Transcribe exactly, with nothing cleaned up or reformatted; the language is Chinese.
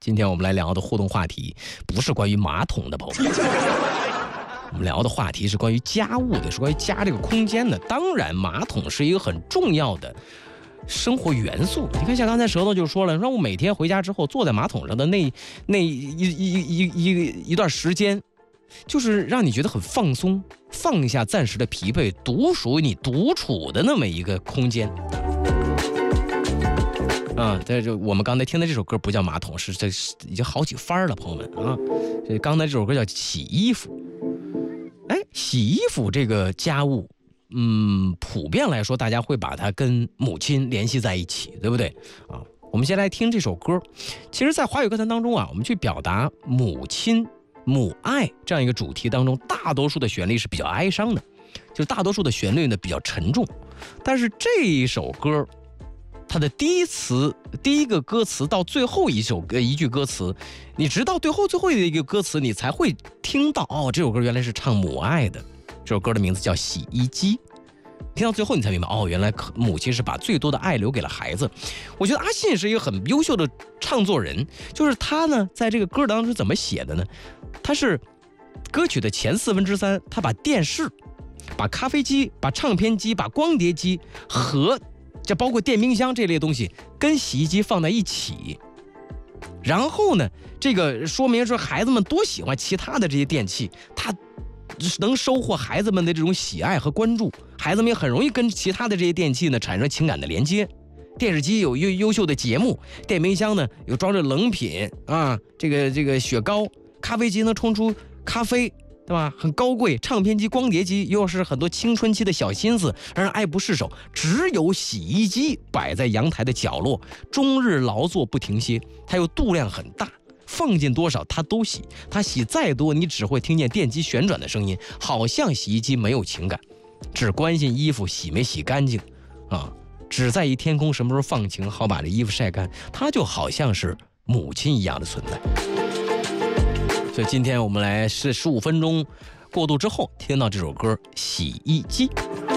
今天我们来聊的互动话题不是关于马桶的，朋友们，我们聊的话题是关于家务的，是关于家这个空间的。当然，马桶是一个很重要的生活元素。你看，像刚才舌头就说了，让我每天回家之后坐在马桶上的那那一一一一一段时间，就是让你觉得很放松，放下暂时的疲惫，独属你独处的那么一个空间。啊，这就我们刚才听的这首歌不叫马桶，是这已经好几番了，朋友们啊。这刚才这首歌叫洗衣服。哎，洗衣服这个家务，嗯，普遍来说，大家会把它跟母亲联系在一起，对不对啊？我们先来听这首歌。其实，在华语歌坛当中啊，我们去表达母亲、母爱这样一个主题当中，大多数的旋律是比较哀伤的，就是大多数的旋律呢比较沉重。但是这一首歌，它的第一词、第一个歌词到最后一首歌一句歌词，你直到最后最后的一个歌词，你才会听到哦，这首歌原来是唱母爱的。这首歌的名字叫《洗衣机》。听到最后你才明白，哦，原来母亲是把最多的爱留给了孩子。我觉得阿信是一个很优秀的唱作人，就是他呢，在这个歌当中怎么写的呢？他是歌曲的前四分之三，他把电视、把咖啡机、把唱片机、把光碟机和这包括电冰箱这类东西跟洗衣机放在一起，然后呢，这个说明说孩子们多喜欢其他的这些电器，他能收获孩子们的这种喜爱和关注，孩子们也很容易跟其他的这些电器呢产生情感的连接。电视机有优优秀的节目，电冰箱呢有装着冷品啊，这个这个雪糕，咖啡机能冲出咖啡，对吧？很高贵。唱片机、光碟机又是很多青春期的小心思，让人爱不释手。只有洗衣机摆在阳台的角落，终日劳作不停歇，它又度量很大，放进多少它都洗，它洗再多，你只会听见电机旋转的声音，好像洗衣机没有情感，只关心衣服洗没洗干净啊，只在意天空什么时候放晴，好把这衣服晒干。它就好像是母亲一样的存在。所以今天我们来是十五分钟过渡之后听到这首歌《洗衣机》。